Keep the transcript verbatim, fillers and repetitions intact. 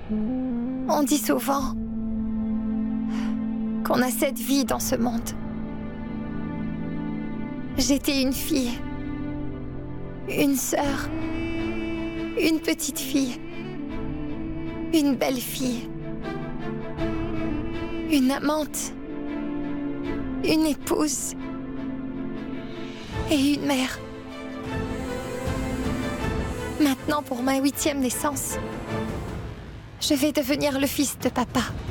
On dit souvent qu'on a sept vies dans ce monde. J'étais une fille, une sœur, une petite fille, une belle fille, une amante, une épouse et une mère. Maintenant, pour ma huitième naissance, je vais devenir le fils de papa.